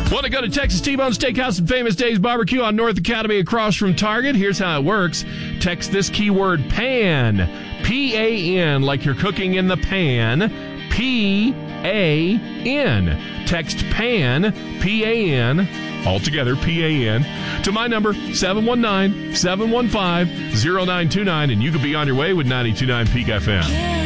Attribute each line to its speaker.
Speaker 1: Want to go to Texas T-Bone Steakhouse and Famous Dave's Barbecue on North Academy across from Target? Here's how it works. Text this keyword PAN, P-A-N, like you're cooking in the pan, P-A-N. Text PAN, P-A-N, altogether P-A-N, to my number, 719-715-0929, and you could be on your way with 92.9 Peak FM.